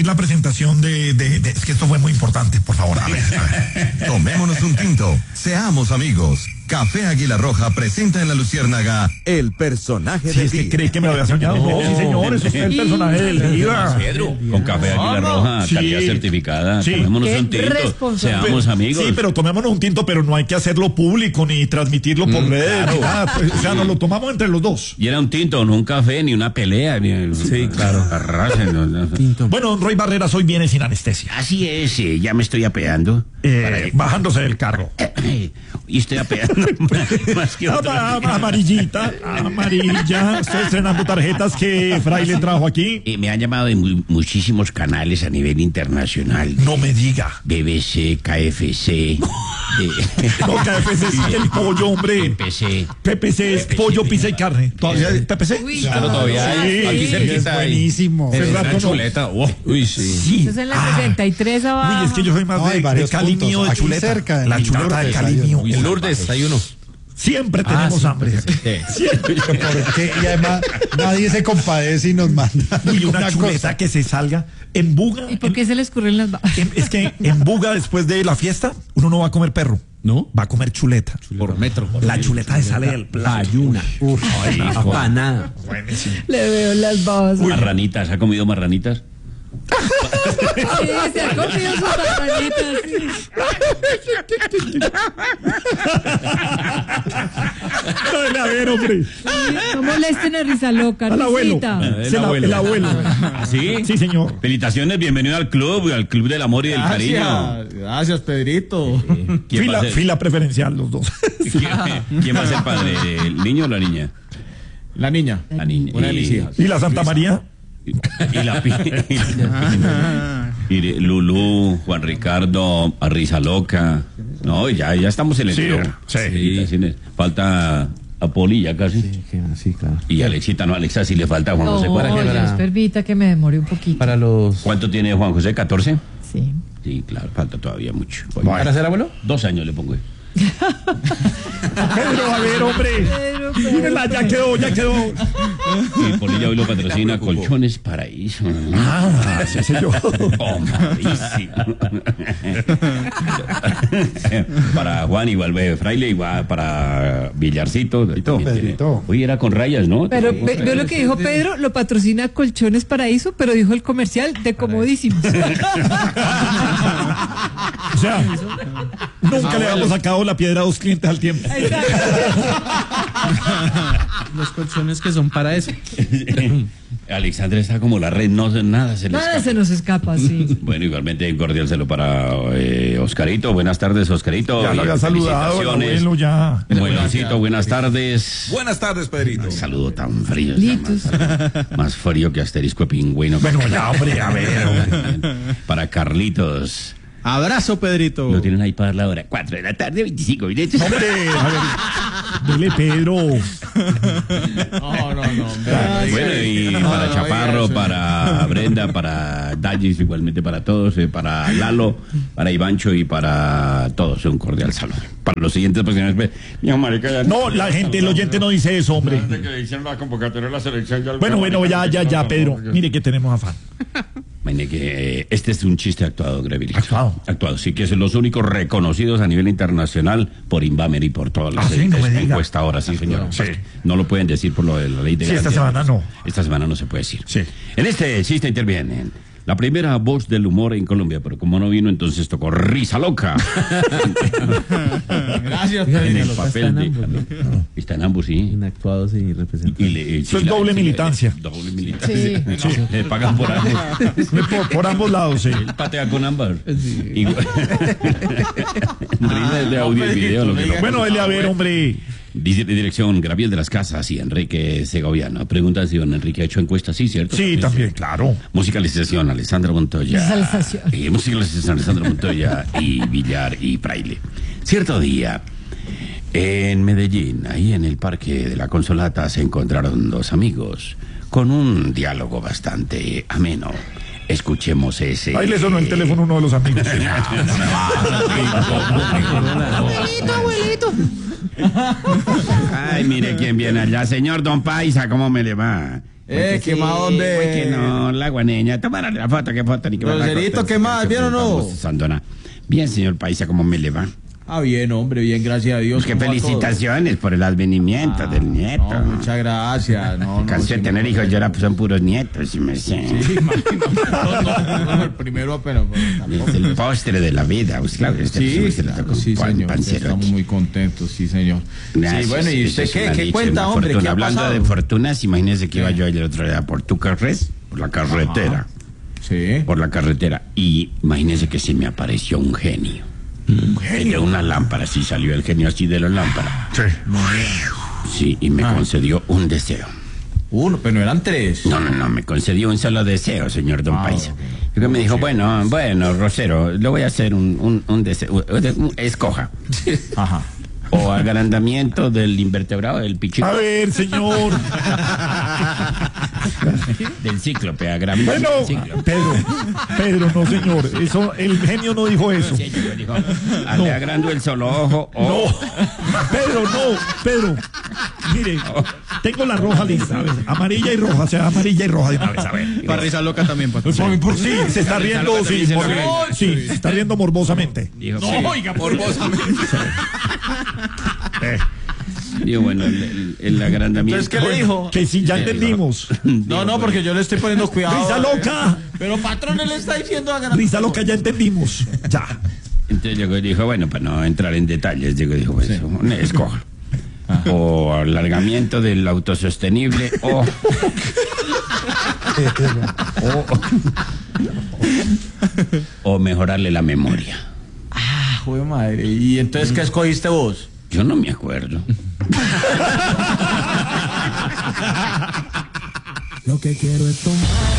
la presentación es que esto fue muy importante, por favor. A ver. Tomémonos un tinto, seamos amigos. Café Águila Roja presenta en La Luciérnaga el personaje Si del es que día. cree que me había soñado. No, sí, señor, eso es el personaje del día. Pedro, con Café Águila Roja, Sí. calidad certificada. Sí. Tomémonos Qué un tinto, responsable. seamos amigos. Sí, pero tomémonos un tinto, pero no hay que hacerlo público ni transmitirlo por redes. claro. Ni nada, pues, o sea, nos lo tomamos entre los dos. Y era un tinto, no un café, ni una pelea. Sí, claro. Bueno, don Roy Barreras hoy viene sin anestesia. Así es, ya me estoy apeando. Bajándose del carro. Y estoy apeando más que otro. Amarillita, amarilla. Estoy estrenando tarjetas que Fraile trajo aquí. Me han llamado de muchísimos canales a nivel internacional. No me diga. BBC, KFC. No, KFC es el pollo, hombre. PPC. PPC es pollo, pizza y carne. ¿Todavía hay PPC? Uy, Claro, todavía hay. Sí, Aquí es cerquita hay. buenísimo. Es Hace una rato no. chuleta. Uy, sí. Sí. Eso es en la 63 abajo. Uy, es que yo soy más No, hay de varios Cali puntos. mío de Aquí chuleta. cerca, La en chuleta de Lourdes Cali hay mío. uno. En Lourdes hay uno. Siempre tenemos hambre. Siempre. Porque, y además nadie se compadece y nos manda. Y una chuleta cosa. que se salga en Buga. ¿Y por qué se le escurren las babas? Es que en Buga, después de la fiesta, uno no va a comer perro. ¿No? Va a comer chuleta. Por metro. La chuleta se sale del plato. Ayuna. Apanada. Buenísimo. Le veo las babas. Marranitas, ¿ha comido marranitas? Sí, se ha comido sus marranitas. A ver, hombre. No molesten a Risa Loca, Al abuelo. Risita. El abuelo. ¿Sí? Sí, señor. Felicitaciones, bienvenido al club del amor y del cariño. Gracias, Pedrito. ¿Quién va a ser- Fila preferencial, los dos. ¿Quién va a ser padre? ¿El niño o la niña? La niña. La niña. Una de mis hijas. ¿Y la Santa María? Y la y Lulú, Juan Ricardo, a Risa Loca. No, ya estamos en el Sí, club. sí. Felicitaciones. Falta a Poli ya casi. Sí, claro. Y Alexita, no, Alexa sí le falta a Juan José. No, Dios permita que me demore un poquito. Para los... ¿Cuánto tiene Juan José? ¿14? Sí. Sí, claro, falta todavía mucho. ¿Para ser abuelo? 2 años le pongo. Pedro, a ver, hombre. Pedro. Mírela, ya quedó. Y Poli ya hoy lo patrocina Colchones Paraíso. Ah, sí, señor. Oh, malísimo. Para Juan igual Fraile, igual para Villarcito. Pedrito. Hoy era con rayas, ¿no? Pero veo lo que dijo Pedro, lo patrocina Colchones Paraíso, pero dijo el comercial de Comodísimos. O sea, nunca le habíamos sacado la piedra a 2 clientes al tiempo. Los colchones que son para eso. Alexandra está como la red, no nada se le Nada escapa. se nos escapa, sí. Bueno, igualmente un cordial saludo para Oscarito. Buenas tardes, Oscarito. Ya lo había saludado, el Felicitaciones. abuelo, ya. Bueloncito, buenas tardes. Buenas tardes, Pedrito. Un saludo tan frío. Litos. Más frío que asterisco de pingüino. Bueno, ya, hombre, a ver, hombre. Para Carlitos. Abrazo, Pedrito. Lo tienen ahí para la hora. 4 de la tarde, 25 minutos. Hombre, a ver. Dele, Pedro. No. Bueno, y para Chaparro, para Brenda, para Dallis, igualmente para todos, para Lalo, para Ivancho y para todos. Un cordial saludo. Para los siguientes profesionales. No, la gente, el oyente no dice eso, hombre. Bueno, ya, Pedro. Mire que tenemos afán. Imagine que este es un chiste actuado, Grevilito. ¿Actuado? Sí, que son los únicos reconocidos a nivel internacional por Inbamer y por todas las sí, no me diga. encuestadoras, sí, señor. Sí. No lo pueden decir por lo de la ley de Sí, esta garantía. semana no. Esta semana no se puede decir. Sí. En este chiste intervienen la primera voz del humor en Colombia, pero como no vino, entonces tocó Risa Loca. Gracias, En el Pedrito. papel de... Está en ambos, sí. Inactuados y representados. Eso es doble militancia. Doble militancia. Sí. Le pagan por ambos. Por ambos lados, sí. Él patea con ambas. Igual. Risa de audio y video. Lo que no. Bueno, dele a ver, hombre. Dice de dirección Gabriel de las Casas y Enrique Segoviano. Pregunta si don Enrique ha hecho encuestas, sí, ¿cierto? Sí, también, claro. Musicalización Alessandra Montoya. Musicalización. Musicalización Alessandra Montoya y Villar y Fraile. Cierto día, en Medellín, ahí en el Parque de la Consolata, se encontraron 2 amigos con un diálogo bastante ameno. Escuchemos ese. Ahí le sonó el teléfono a uno de los amigos. Abuelito. Ay, mire quién viene allá. Señor Don Paisa, ¿cómo me le va? ¿qué más, hombre? Pues que no, la guaneña. Tómale la foto, qué foto, ni que Groserito, ¿qué más? ¿Bien o no? Sandona. Bien, señor Paisa, ¿cómo me le va? Ah, bien, hombre, bien, gracias a Dios. Qué ¿Cómo va todo? felicitaciones por el advenimiento del nieto. No, muchas gracias. No, Cansé de sí, tener me- hijos, yo ahora pues, son puros nietos, y me sé. Sí, imagino. No, el primero apenas. Es el postre de la vida, pues claro. Sí, claro, sí, señor. Estamos muy contentos, sí, señor. Gracias, Sí, bueno, ¿y eso usted es qué? una ¿Qué dicha, cuenta, una hombre? fortuna. ¿Qué ha Hablando pasado? de fortunas, imagínese que iba yo ayer otro día por Tucarres, por la carretera. Sí. Por la carretera. Y imagínese que se me apareció un genio. De una lámpara, sí salió el genio así de la lámpara. Sí, y me concedió un deseo. Uno, pero no eran tres. No, me concedió un solo deseo, señor Don Paisa. Y que me dijo, bueno, Rosero, le voy a hacer un deseo. Escoja. Ajá. O agrandamiento del invertebrado del pichico. A ver, señor. Del cíclope, agrandamiento Bueno, del cíclope. Pedro, no, señor. Eso, el genio no dijo eso. Sí, yo dijo, le agrando el solo ojo. O... No, Pedro. Mire, tengo la roja lista. A ver, amarilla y roja, o sea, amarilla y roja de una vez. A ver. Para risa loca también, Pato. Sí, se está riendo, sí, sí, se está riendo morbosamente. Dijo, Oiga, morbosamente. digo, bueno, el agrandamiento. Entonces, ¿qué le dijo? Que si ya entendimos. No, porque yo le estoy poniendo cuidado. Risa loca, Pero patrón, él le está diciendo a ganar. risa loca, ya entendimos. Ya. Entonces llegó y dijo, bueno, para no entrar en detalles, dijo, pues, escoja. O alargamiento del autosostenible o mejorarle la memoria. Ah, joder, madre. ¿Y entonces qué escogiste vos? Yo no me acuerdo. Lo que quiero es tomar.